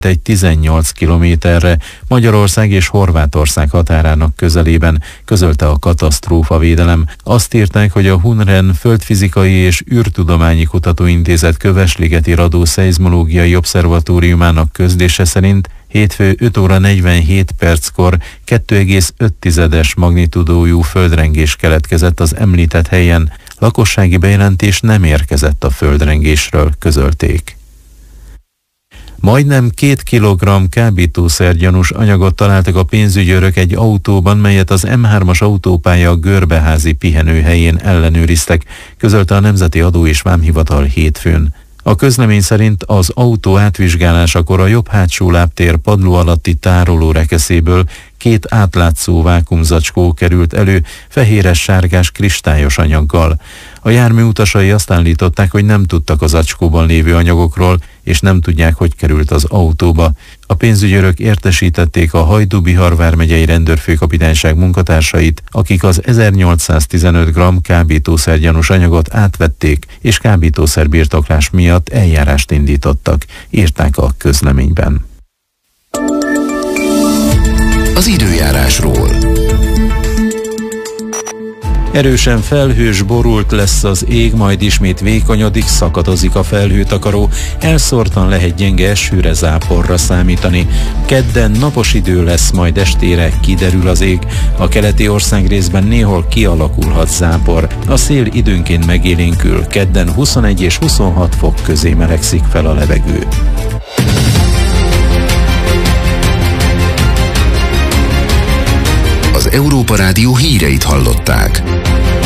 egy 18 kilométerre Magyarország és Horvátország határának közelében, közölte a katasztrófavédelem. Azt írták, hogy a HUNREN Földfizikai és űrtudományi kutatóintézet Kövesligeti Radó-szeizmológiai obszervatóriumának közlése szerint hétfő 5 óra 47 perckor 2,5-es magnitudójú földrengés keletkezett az említett helyen. Lakossági bejelentés nem érkezett a földrengésről, közölték. Majdnem 2 kilogramm kábítószergyanús anyagot találtak a pénzügyőrök egy autóban, melyet az M3-as autópálya Görbeházi pihenőhelyén ellenőriztek, közölte a Nemzeti Adó és Vámhivatal hétfőn. A közlemény szerint az autó átvizsgálásakor a jobb hátsó lábtér padló alatti tároló rekeszéből 2 átlátszó vákuumzacskó került elő fehéres-sárgás kristályos anyaggal. A jármű utasai azt állították, hogy nem tudtak az zacskóban lévő anyagokról, és nem tudják, hogy került az autóba. A pénzügyőrök értesítették a Hajdú-Bihar vármegyei rendőrfőkapitányság munkatársait, akik az 1815 g kábítószergyanús anyagot átvették, és kábítószerbirtoklás miatt eljárást indítottak, írták a közleményben. Az időjárásról. Erősen felhős, borult lesz az ég, majd ismét vékonyodik, szakadozik a felhőtakaró, elszórtan lehet gyenge esőre, záporra számítani. Kedden napos idő lesz, majd estére kiderül az ég, a keleti országrészben néhol kialakulhat zápor, a szél időnként megélénkül, kedden 21 és 26 fok közé melegszik fel a levegő. Az Európa Rádió híreit hallották.